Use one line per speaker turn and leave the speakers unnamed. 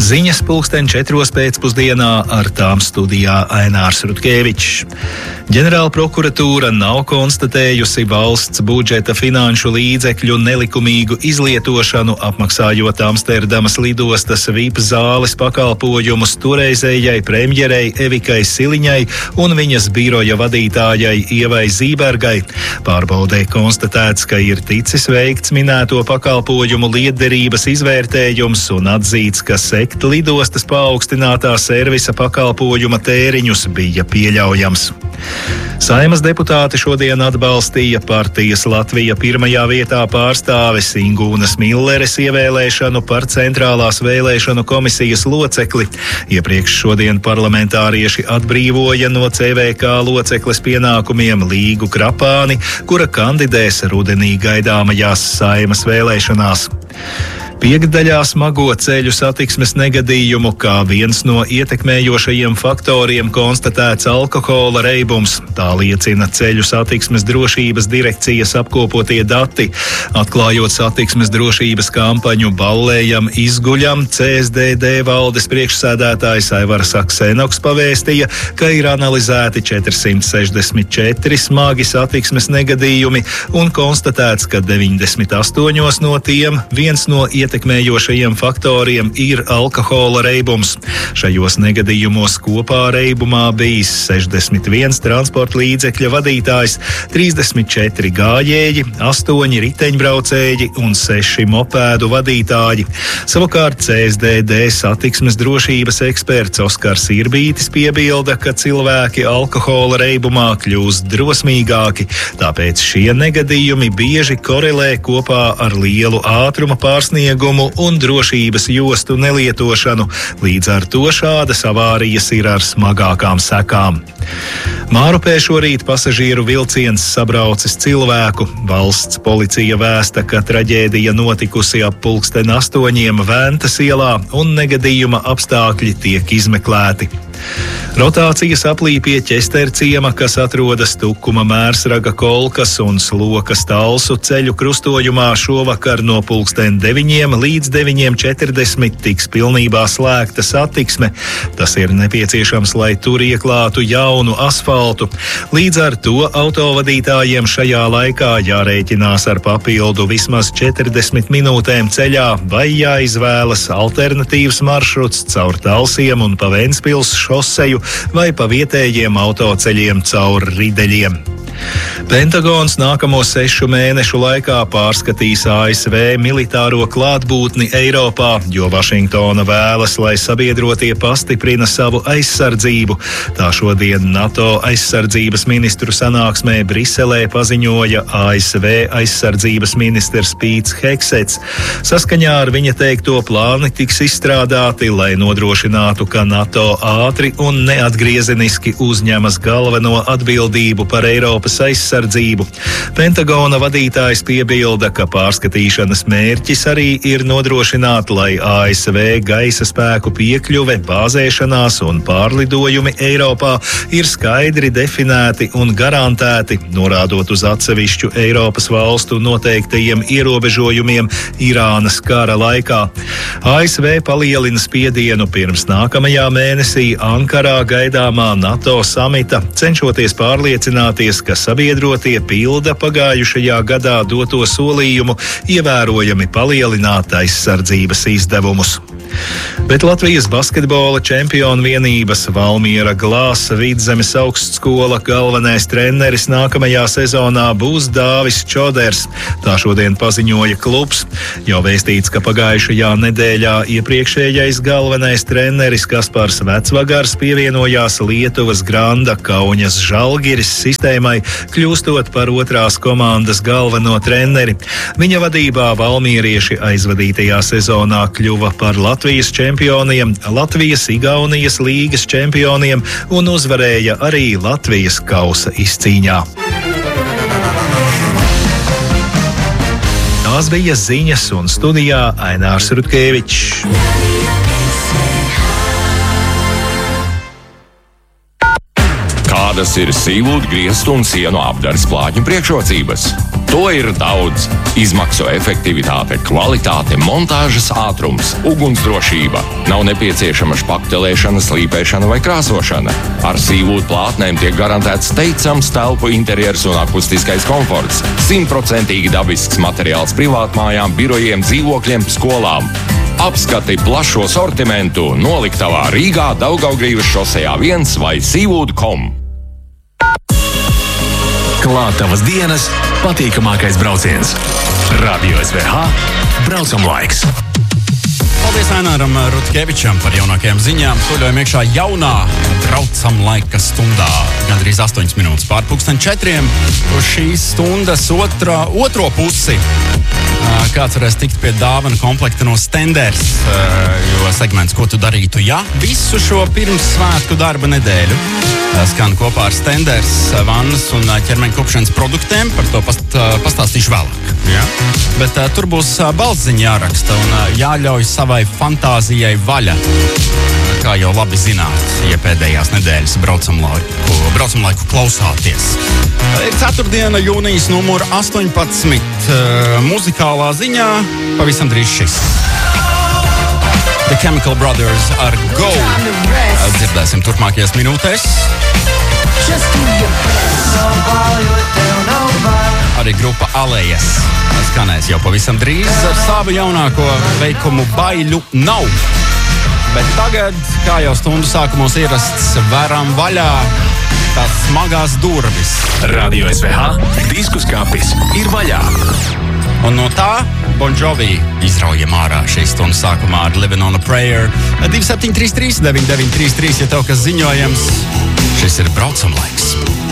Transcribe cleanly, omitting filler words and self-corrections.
Ziņas 4:00 pēcpusdienā, ar tām studijā Ainārs Rutkevičs. Ģenerāla prokuratūra nav konstatējusi valsts budžeta finanšu līdzekļu nelikumīgu izlietošanu, apmaksājot Amsterdamas lidostas VIP zāles pakalpojumus toreizējai premjerei Evikai Siliņai un viņas biroja vadītājai Ievai Zībergai. Pārbaudē konstatēts, ka ir ticis veikts minēto pakalpojumu lietderības izvērtējums un atzīts, ka sekt lidostas paaugstinātā servisa pakalpojuma tēriņus bija pieļaujams. Saeimas deputāti šodien atbalstīja partijas Latvija pirmajā vietā pārstāves Ingūnas Milleres ievēlēšanu par centrālās vēlēšanu komisijas locekli. Iepriekš šodien parlamentārieši atbrīvoja no CVK locekles pienākumiem Līgu Krapāni, kura kandidēs rudenī gaidāmajās Saeimas vēlēšanās. Piektdaļā smago ceļu satiksmes negadījumu kā viens no ietekmējošajiem faktoriem konstatēts alkohola reibums. Tā liecina ceļu satiksmes drošības direkcijas apkopotie dati. Atklājot satiksmes drošības kampaņu Ballējam, izguļam, CSDD valdes priekšsēdētājs Aivars Aksenoks pavēstīja, ka ir analizēti 464 smagi satiksmes negadījumi un konstatēts, ka 98 no tiem viens no ietekmējošajiem faktoriem ir alkohola reibums. Šajos negadījumos kopā reibumā bijis 61 transporta līdzekļa vadītājs, 34 gājēji, 8 riteņbraucēji un 6 mopēdu vadītāji. Savukārt CSDD satiksmes drošības eksperts Oskars Irbītis piebilda, ka cilvēki alkohola reibumā kļūst drosmīgāki, tāpēc šie negadījumi bieži korelē kopā ar lielu ātruma pārsniegumu un drošības jostu nelietošanu. Līdz ar to šādas avārijas ir ar smagākām sekām. Mārupē šorīt pasažieru vilciens sabraucis cilvēku. Valsts policija vēsta, ka traģēdija notikusi ap 8:30 Ventas ielā un negadījuma apstākļi tiek izmeklēti. Rotācijas aplī pie Ķesterciema, kas atrodas Tukuma, Mērsraga, Kolkas un Slokas Talsu ceļu krustojumā, šovakar no 9:00 līdz 9:40 tiks pilnībā slēgta satiksme. Tas ir nepieciešams, lai tur ieklātu jaunu asfaltu. Līdz ar to autovadītājiem šajā laikā jārēķinās ar papildu vismaz 40 minūtēm ceļā vai jāizvēlas alternatīvs maršruts caur Talsiem un pa Ventspils šoseju vai pa vietējiem autoceļiem caur Rideļiem. Pentagons nākamo 6 mēnešu laikā pārskatīs ASV militāro klātbūtni Eiropā, jo Vašingtona vēlas, lai sabiedrotie pastiprina savu aizsardzību. Tā šodien NATO aizsardzības ministru sanāksmē Briselē paziņoja ASV aizsardzības ministrs Pīts Heksets. Saskaņā ar viņa teikto plāni tiks izstrādāti, lai nodrošinātu, ka NATO ātri un neatgriezeniski uzņemas galveno atbildību par Eiropas aizsardzību. Pentagona vadītājs piebilda, ka pārskatīšanas mērķis arī ir nodrošināt, lai ASV gaisa spēku piekļuve, bāzēšanās un pārlidojumi Eiropā ir skaidri definēti un garantēti, norādot uz atsevišķu Eiropas valstu noteiktajiem ierobežojumiem Irānas kara laikā. ASV palielina spiedienu pirms nākamajā mēnesī Ankarā gaidāmā NATO samita, cenšoties pārliecināties, ka sabiedrotie pilda pagājušajā gadā doto solījumu ievērojami palielināt aizsardzības izdevumus. Bet Latvijas basketbola čempionu vienības Valmiera Glāsa Vidzemes augstskola galvenais treneris nākamajā sezonā būs Dāvis Čoders. Tā šodien paziņoja klubs. Jau vēstīts, ka pagājušajā nedēļā iepriekšējais galvenais treneris Kaspars Vecvagars pievienojās Lietuvas Granda Kauņas Žalgiris sistēmai, kļūstot par otrās komandas galveno treneri. Viņa vadībā valmierieši aizvadītajā sezonā kļuva par Latvijas čempioniem, Latvijas-Igaunijas līgas čempioniem un uzvarēja arī Latvijas kausa izcīņā. Tās bija ziņas un studijā Ainārs Rutkevičs.
Kādas ir sīvūdu, griestu un sienu apdares plātņu priekšrocības? To ir daudz. Izmaksu efektivitāte, kvalitāte, montāžas ātrums, ugunsdrošība. Nav nepieciešama špaktelēšana, slīpēšana vai krāsošana. Ar Seawood plātnēm tiek garantēts teicams telpu interjers un akustiskais komforts. 100% dabisks materiāls privātmājām, birojiem, dzīvokļiem, skolām. Apskati plašo sortimentu noliktavā Rīgā, Daugavgrīvas šosejā 1 vai seawood.com.
Klāt tavas dienas patīkamākais brauciens. Radio SVH braucam laiks.
Paldies Aināram Rutkevičam par jaunākajām ziņām. Soļojam iekšā jaunā braucam laika stundā. Gandrīz 8 minūtes pār 4:00. Uz šīs stundas otro pusi kāds varēs tikt pie dāvana komplekta no Stenders, jo segments, ko tu darītu, ja visu šo pirmssvētku darba nedēļu skan kopā ar Stenders vannas un ķermeņa kopšanas produktiem. Par to pastāstīšu vēlāk. Ja? Bet tur būs balsziņa jāraksta un jāļauj savai fantāzijai vaļa. Kā jau labi zināt, ja pēdējās nedēļas braucam laiku klausāties. Ir ceturtdiena, jūnijas numur 18. Muzikālā ziņā pavisam drīz šis. The Chemical Brothers ar Go. Dzirdēsim turpmākajās minūtēs. Arī grupa Alejas skanēs jau pavisam drīz ar savu jaunāko veikumu Baiļu nav. Bet tagad, kā jau stundu sākumos ierasts, veram vaļā tās smagās durvis.
Radio SVH disku skapis ir vaļā.
Un no tā Bon Jovi izraujam ārā šīs stundas sākumā ar Living on a Prayer. 2733 9933, ja tev kas ziņojams, šis ir braucam laiks.